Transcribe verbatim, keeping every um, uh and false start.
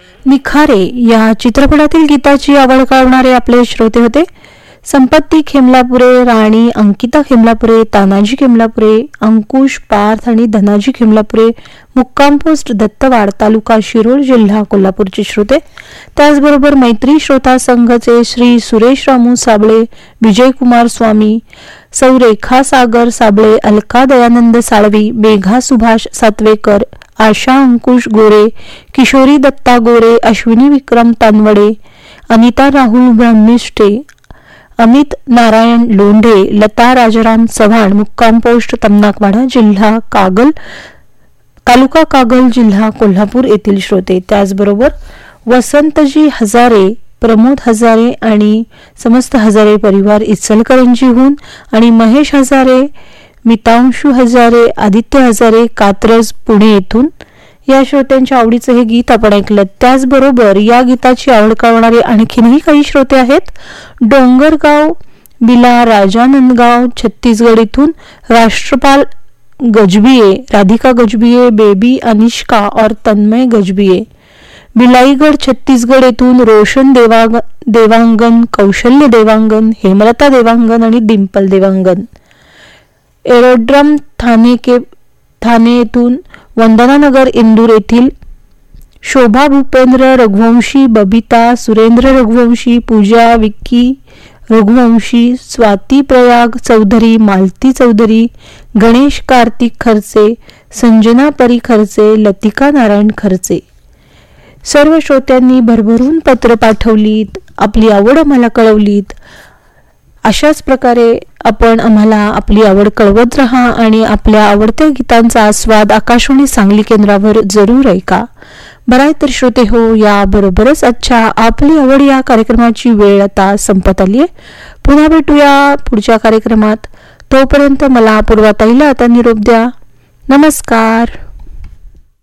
निखारे या चित्रपटातील गीताची आवड काढणारे आपले श्रोते होते संपत्ती खेमलापुरे, राणी अंकिता खेमलापुरे, तानाजी खेमलापुरे, अंकुश पार्थ आणि धनाजी खेमलापुरे, मुक्काम पोस्ट दत्तवाड, तालुका शिरोळ, जिल्हा कोल्हापूरचे श्रोते. त्याचबरोबर मैत्री श्रोता संघचे श्री सुरेश रामू साबळे, विजयकुमार स्वामी, सौ रेखा सागर साबळे, अलका दयानंद साळवी, मेघा सुभाष सातवेकर, आशा अंकुश गोरे, किशोरी दत्ता गोरे, अश्विनी विक्रम तानवडे, अनिता राहुल ब्रह्मिष्टे, अमित नारायण लोंढे, लता राजाराम चव्हाण, मुक्काम पोस्ट तमनाकवाडा, जिल्हा कागल, तालुका कागल, जिल्हा कोल्हापूर येथील श्रोते. त्याचबरोबर वसंतजी हजारे, प्रमोद हजारे आणि समस्त हजारे परिवार इचलकरंजीहून आणि महेश हजारे, मितांशू हजारे, आदित्य हजारे, कात्रज पुणे येथून या श्रोत्यांच्या आवडीचं हे गीत आपण ऐकलं. त्याचबरोबर या गीताची आवड करणारे आणखीनही काही श्रोते आहेत. डोंगरगाव बिला राजानंदगाव छत्तीसगड इथून राष्ट्रपाल गजबिये, राधिका गजबिये, बेबी अनिष्का और तन्मय गजबिये. बिलाईगड छत्तीसगड येथून रोशन देवाग देवांगन, कौशल्य देवांगन, हेमलता देवांगन आणि डिंपल देवांगन. एरोड्रम ठाणे के ठाणे येथून वंदनानगर इंदूर येथील शोभा भूपेंद्र रघुवंशी, बबिता सुरेंद्र रघुवंशी, पूजा विक्की रघुवंशी, स्वाती प्रयाग चौधरी, मालती चौधरी, गणेश कार्तिक खर्चे, संजना परी खर्चे, लतिका नारायण खर्चे. सर्व श्रोत्यांनी भरभरून पत्र पाठवलीत, आपली आवड आम्हाला कळवलीत. अशाच प्रकारे आपण आम्हाला आपली आवड कळवत राहा आणि आपल्या आवडत्या गीतांचा आस्वाद आकाशवाणी सांगली केंद्रावर जरूर ऐका. बराय तर श्रोते हो, या बरोबरच आजच्या आपली आवड या कार्यक्रमाची वेळ आता संपत आली आहे. पुन्हा भेटूया पुढच्या कार्यक्रमात. तोपर्यंत मला पूर्वाताईला आता निरोप द्या. नमस्कार.